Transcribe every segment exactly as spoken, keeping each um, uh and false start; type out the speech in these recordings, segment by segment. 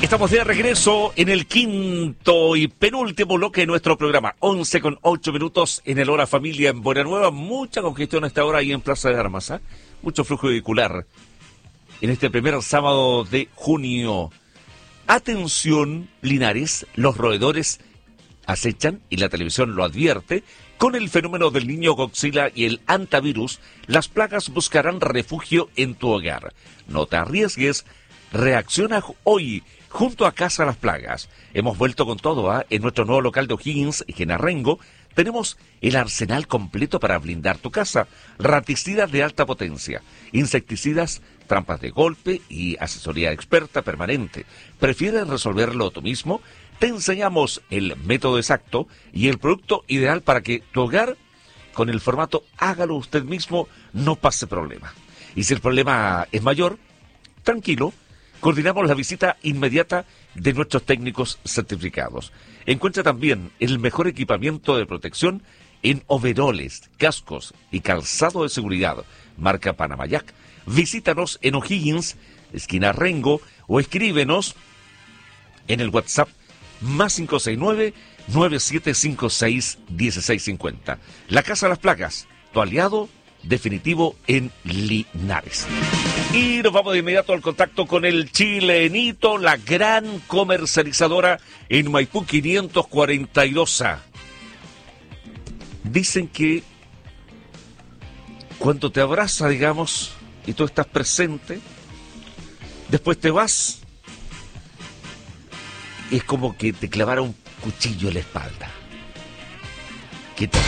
Estamos de regreso en el quinto y penúltimo bloque de nuestro programa. once con ocho minutos en el Hora Familia en Buenanueva. Mucha congestión a esta hora ahí en Plaza de Armas, ¿eh? Mucho flujo vehicular en este primer sábado de junio. Atención, Linares, los roedores acechan y la televisión lo advierte. Con el fenómeno del niño Godzilla y el antivirus, las plagas buscarán refugio en tu hogar. No te arriesgues, reacciona hoy. Junto a Casa Las Plagas, hemos vuelto con todo, ¿eh? En nuestro nuevo local de O'Higgins, en Arrengo, tenemos el arsenal completo para blindar tu casa. Raticidas de alta potencia, insecticidas, trampas de golpe y asesoría experta permanente. ¿Prefieres resolverlo tú mismo? Te enseñamos el método exacto y el producto ideal para que tu hogar, con el formato hágalo usted mismo, no pase problema. Y si el problema es mayor, tranquilo, coordinamos la visita inmediata de nuestros técnicos certificados. Encuentra también el mejor equipamiento de protección en overoles, cascos y calzado de seguridad, marca Panamayac. Visítanos en O'Higgins, esquina Rengo, o escríbenos en el WhatsApp más cinco seis nueve, nueve siete cinco seis, uno seis cinco cero. La Casa de las Plagas, tu aliado definitivo en Linares. Y nos vamos de inmediato al contacto con el Chilenito, la gran comercializadora en Maipú quinientos cuarenta y dos A. Dicen que cuando te abraza, digamos, y tú estás presente, después te vas, es como que te clavara un cuchillo en la espalda. ¿Qué tal?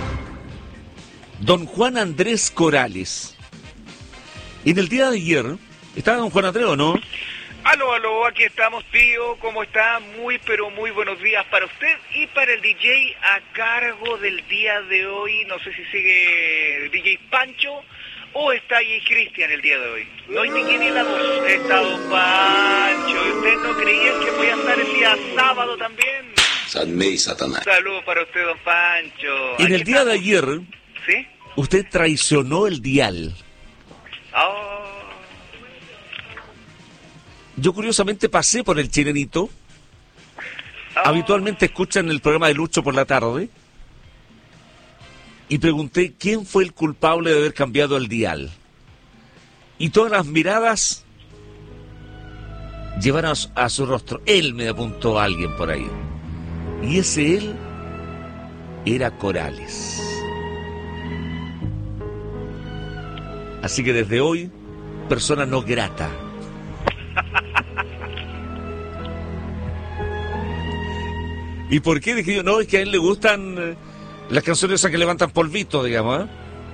Don Juan Andrés Corales. En el día de ayer, ¿estaba don Juan Andrés o no? Aló, aló, aquí estamos, tío. ¿Cómo está? Muy, pero muy buenos días para usted y para el D J a cargo del día de hoy. No sé si sigue el D J Pancho o está ahí Cristian el día de hoy. No hay ni quien ni la voz. Está don Pancho. ¿Y usted no creía que voy a estar el día sábado también? Salme y Satanás. Saludos para usted, don Pancho. En el día de ayer, ¿sí? Usted traicionó el dial. Oh. Yo curiosamente pasé por el Chilenito. Oh. Habitualmente escuchan el programa de Lucho por la tarde. Y pregunté quién fue el culpable de haber cambiado el dial. Y todas las miradas llevaron a su, a su rostro. Él, me apuntó a alguien por ahí. Y ese él era Corales. Así que desde hoy, persona no grata. ¿Y por qué? Dije yo, no, es que a él le gustan eh, las canciones esas que levantan polvito, digamos, ¿eh?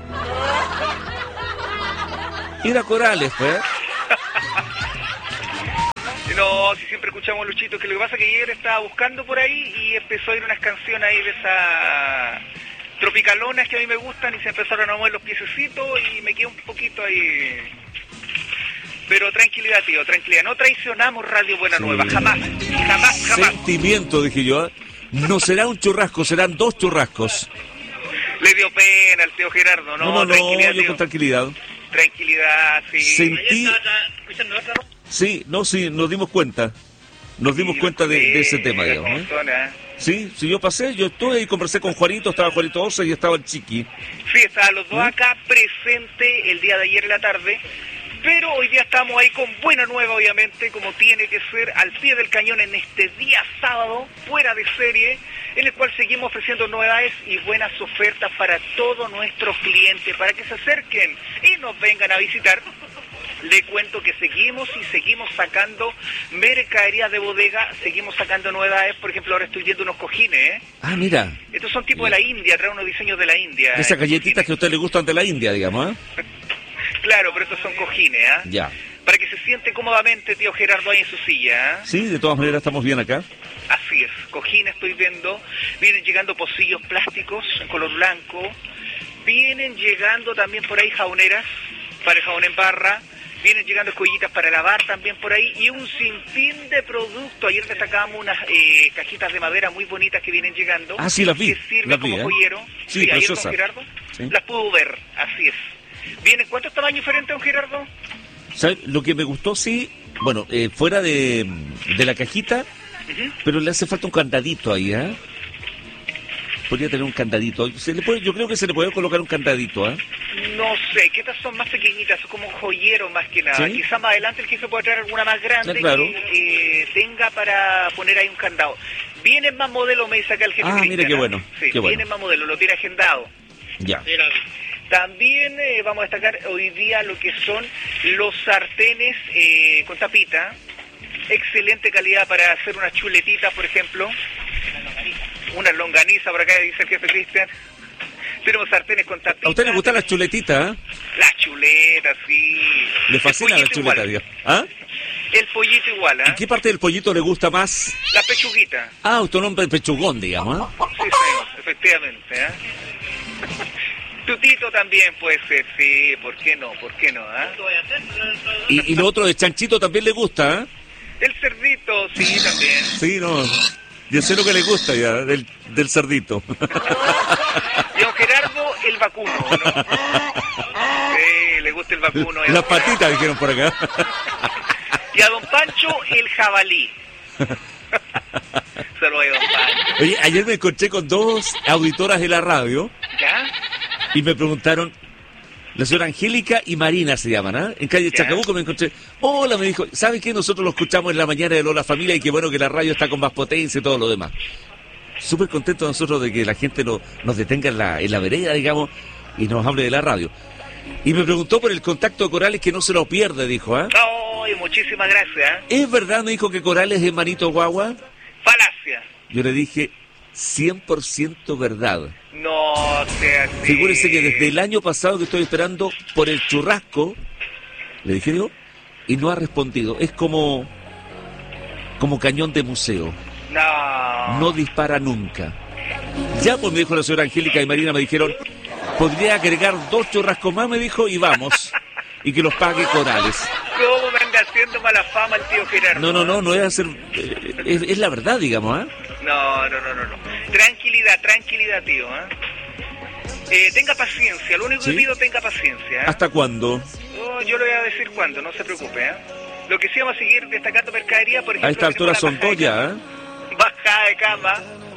Era Corales, pues. No, si siempre escuchamos a Luchito, que lo que pasa es que ayer estaba buscando por ahí y empezó a ir unas canciones ahí de esas tropicalonas que a mí me gustan y se empezaron a mover los piececitos y me quedé un poquito ahí. Pero tranquilidad, tío, tranquilidad. No traicionamos Radio Buenanueva, sí. jamás, jamás, jamás. Sentimiento, dije yo. ¿eh? No será un churrasco, serán dos churrascos. Le dio pena al tío Gerardo, ¿no? No, no, no, tranquilidad, yo tío. con tranquilidad. Tranquilidad, sí. Sentí... Sí, no, sí, nos dimos cuenta. Nos dimos sí, cuenta de, de ese tema, digamos. ¿eh? Sí, sí, yo pasé, yo estuve y conversé con Juanito, estaba Juanito Osa y estaba el Chiqui. Sí, estaban los dos ¿Mm? acá presentes el día de ayer en la tarde, pero hoy día estamos ahí con buena nueva, obviamente, como tiene que ser, al pie del cañón en este día sábado, fuera de serie, en el cual seguimos ofreciendo novedades y buenas ofertas para todos nuestros clientes, para que se acerquen y nos vengan a visitar. Le cuento que seguimos y seguimos sacando mercadería de bodega, seguimos sacando novedades. Por ejemplo, ahora estoy viendo unos cojines, ¿eh? Ah, mira. Estos son tipo de la India, traen unos diseños de la India. Esas galletitas que a usted le gustan de la India, digamos, ¿eh? Claro, pero estos son cojines, ¿ah? ¿eh? Ya. Para que se siente cómodamente, tío Gerardo, ahí en su silla, ¿eh? Sí, de todas maneras estamos bien acá. Así es, cojines estoy viendo. Vienen llegando pocillos plásticos en color blanco. Vienen llegando también por ahí jaboneras para el jabón en barra. Vienen llegando escollitas para lavar también por ahí y un sinfín de productos. Ayer destacábamos unas eh, cajitas de madera muy bonitas que vienen llegando. Ah, sí, las vi. Que sirven las como vi, ¿eh? joyero. Sí, sí preciosa. Ayer, don Gerardo, sí. Las pudo ver, así es. Vienen, ¿cuántos tamaños diferentes, don Gerardo? ¿Sabe? Lo que me gustó, sí, Bueno, eh, fuera de, de la cajita, Ujú. pero le hace falta un candadito ahí, ¿eh? Podría tener un candadito. Se le puede, yo creo que se le puede colocar un candadito, ¿eh? No sé, que estas son más pequeñitas, son como un joyero más que nada. ¿Sí? Quizá más adelante el jefe pueda traer alguna más grande Ah, claro. que eh, tenga para poner ahí un candado. Vienen más modelos, me dice acá el jefe Ah, mire Cristian, qué ¿eh? bueno, Sí, qué bueno. vienen más modelos, lo tiene agendado. Ya. También eh, vamos a destacar hoy día lo que son los sartenes eh, con tapita. Excelente calidad para hacer unas chuletitas, por ejemplo. Una longaniza, por acá dice el jefe Cristian. Tenemos sartenes con tapita. ¿A usted le gustan las chuletitas, eh? Las chuletas, sí. Le fascina El la pollito chuleta, igual. Dios. ¿Ah? El pollito igual, ¿ah? ¿Y qué parte del pollito le gusta más? La pechuguita. Ah, usted nombre de pechugón, digamos, ¿eh? Sí, señor, efectivamente, ¿ah? Tutito también puede ser, sí, ¿por qué no? ¿Por qué no? ¿Ah? Y, y lo otro de chanchito también le gusta, ¿eh? El cerdito, sí, también. Sí, no. Yo sé lo que le gusta ya, del, del cerdito. Y a don Gerardo, el vacuno, ¿no? Sí, le gusta el vacuno. Las patitas, dijeron por acá. Y a don Pancho, el jabalí. Saludos a don Pancho. Oye, ayer me encontré con dos auditoras de la radio ¿Ya? y me preguntaron, la señora Angélica y Marina se llaman, ¿ah? En calle Ya. Chacabuco me encontré. Hola, me dijo, ¿sabes qué? Nosotros lo escuchamos en la mañana de Lola Familia y qué bueno que la radio está con más potencia y todo lo demás. Súper contentos nosotros de que la gente lo, nos detenga en la, en la vereda, digamos, y nos hable de la radio. Y me preguntó por el contacto de Corales, que no se lo pierde, dijo, ¿ah? Ay, muchísimas gracias. ¿Es verdad, me dijo, que Corales es Manito Guagua? Falacia. Yo le dije, cien por ciento verdad. No sea así. Figúrese que desde el año pasado que estoy esperando por el churrasco, le dije yo, y no ha respondido. Es como, como cañón de museo. No. No dispara nunca. Ya, pues me dijo la señora Angélica y Marina, me dijeron, podría agregar dos churrascos más, me dijo, y vamos. Y que los pague Corales. ¿Cómo me anda haciendo mala fama el tío Gerardo? No, no, no, no es hacer... eh, es, es la verdad, digamos, ¿ah? No, no, no, no, no. Tranquilidad, tranquilidad, tío. ¿eh? Eh, tenga paciencia, lo único ¿Sí? que pido, tenga paciencia. ¿eh? ¿Hasta cuándo? Oh, yo le voy a decir cuándo, no se preocupe. ¿eh? Lo que sí vamos a seguir destacando mercadería, por ejemplo... A esta altura tenemos son la bajada dos de ya, cama, ¿eh? Bajada de cama.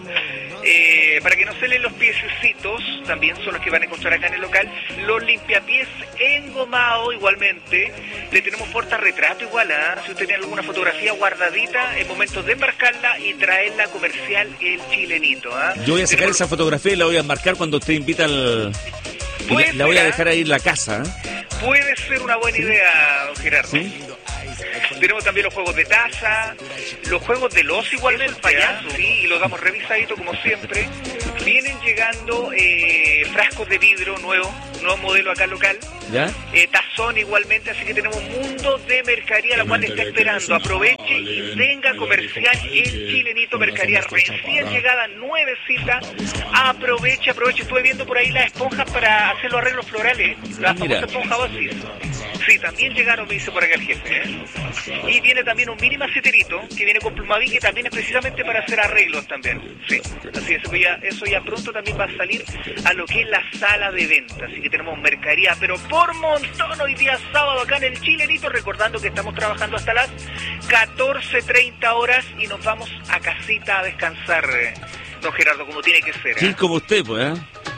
Eh, para que no se leen los piececitos, también son los que van a encontrar acá en el local. Los limpiapiés engomado igualmente. Le tenemos portarretrato igual, ¿eh? Si usted tiene alguna fotografía guardadita, es momento de embarcarla y traerla comercial el chilenito. ¿eh? Yo voy a sacar Tenemos- esa fotografía y la voy a marcar cuando usted invita al... y Puede La, la voy a ser, ¿ah? dejar ahí en la casa, ¿eh? Puede ser una buena idea, don Gerardo. ¿Sí? Tenemos también los juegos de taza, los juegos de los igualmente, payaso, sí, y los damos revisadito como siempre. Vienen llegando eh, frascos de vidrio nuevos, nuevo modelo acá local, ¿Ya? eh, tazón igualmente, así que tenemos un mundo de mercadería la cual le está esperando. Aproveche y tenga comercial el chilenito mercadería recién llegada, nuevecita. Aproveche, aproveche. Estuve viendo por ahí las esponjas para hacer los arreglos florales, las Mira. famosas esponjas Oasis. Sí, también llegaron, me dice por acá el jefe. ¿eh? Y viene también un mini maceterito que viene con plumaví, que también es precisamente para hacer arreglos también. Sí, así es, eso ya, eso ya pronto también va a salir a lo que es la sala de venta. Así que tenemos mercadería, pero por montón hoy día sábado acá en el Chilenito, recordando que estamos trabajando hasta las catorce treinta horas y nos vamos a casita a descansar, eh, don Gerardo, como tiene que ser. Sí, ¿eh? como usted, pues, ¿eh?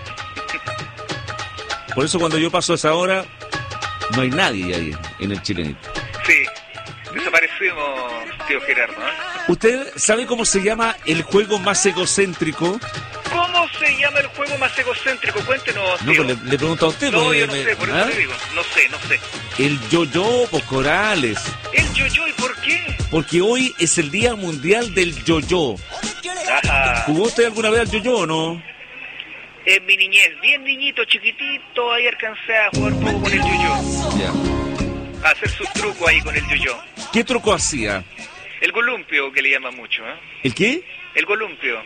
Por eso cuando yo paso a esa hora, no hay nadie ahí en el Chilenito. Sí, desaparecemos, tío Gerardo. ¿eh? ¿Usted sabe cómo se llama el juego más egocéntrico? ¿Cómo se llama el juego más egocéntrico? Cuéntenos, No, tío. pues le, le pregunto a usted. No, porque yo no me- sé, por eso ¿ah? le digo. No sé, no sé. El yo-yo, pues Corales. El yo-yo, ¿y por qué? Porque hoy es el Día Mundial del Yo-yo. Ajá. ¿Jugó usted alguna vez al yo-yo o no? En mi niñez, bien niñito, chiquitito, ahí alcancé a jugar un poco con el yo-yo. Ya. A hacer sus trucos ahí con el yo-yo. ¿Qué truco hacía? El columpio, que le llaman mucho, ¿eh? ¿El qué? El columpio.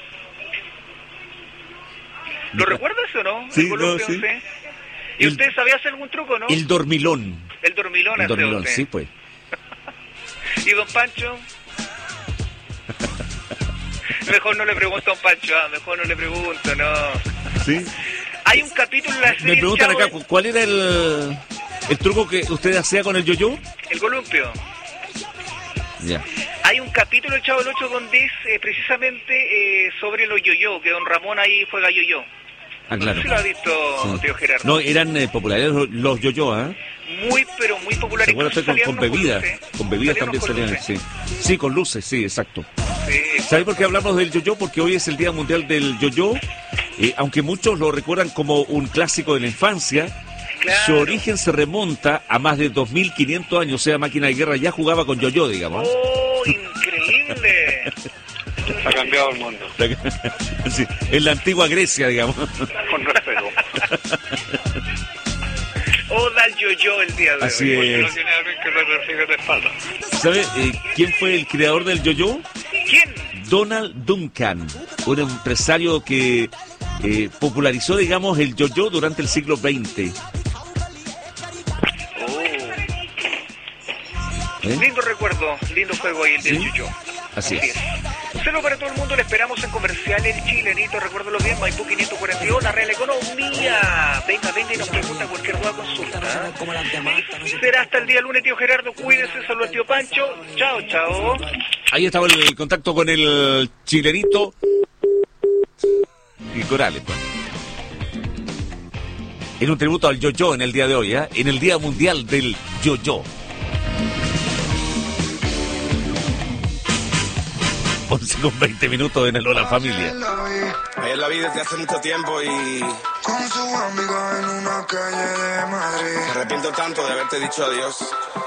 ¿Lo recuerdas o no? Sí, el columpio, no, sí. ¿Y El- usted sabía hacer algún truco, no? El dormilón. El dormilón El hace dormilón, usted. sí, pues. ¿Y don Pancho? Mejor no le pregunto a don Pancho, ah, mejor no le pregunto, no. Sí. Hay un capítulo en la serie Me preguntan Chavo acá, del- ¿cuál era el, el truco que usted hacía con el yo-yo? El columpio. Ya. Hay un capítulo del Chavo del Ocho donde es eh, precisamente eh, sobre los yo-yo, que don Ramón ahí juega yo-yo. Ah, claro. No sé si lo ha visto, sí. Tío Gerardo. No, eran eh, populares los, los yo-yo, ¿eh? Muy, pero muy populares. Con, con bebidas, con, con bebidas también salían, sí. Sí, con luces, sí, exacto. Sí, ¿sabes por qué hablamos del yo-yo? Porque hoy es el Día Mundial del Yo-Yo, eh, aunque muchos lo recuerdan como un clásico de la infancia. Claro. Su origen se remonta a más de dos mil quinientos años, o sea, Máquina de Guerra ya jugaba con yo-yo, digamos. ¡Oh, increíble! Ha cambiado el mundo. Sí, en la antigua Grecia, digamos. Con respeto. Oda al yo-yo el día de Así hoy. Es. No tiene alguien que le persigue de espalda. ¿Sabe eh, quién fue el creador del yo-yo? ¿Quién? Donald Duncan, un empresario que eh, popularizó, digamos, el yo-yo durante el siglo veinte. Oh. ¿Eh? Lindo recuerdo, lindo juego ahí el del ¿Sí? yo-yo. Así, Así es. es. Saludos para todo el mundo, le esperamos en Comercial El Chilenito, recuérdalo bien, Maipú quinientos cuarenta y uno, la Real Economía. Venga, venga y nos pregunta cualquier duda, consulta. Será hasta el día lunes, tío Gerardo, cuídese, saludos al tío Pancho, chao, chao. Ahí estaba el contacto con el Chilenito y Corales, pues. En un tributo al yo-yo en el día de hoy, ¿eh? En el Día Mundial del Yo-Yo. once con veinte minutos en el Hola Familia. Ayer la vi desde hace mucho tiempo y... con su amiga en una calle de Madrid. Me arrepiento tanto de haberte dicho adiós.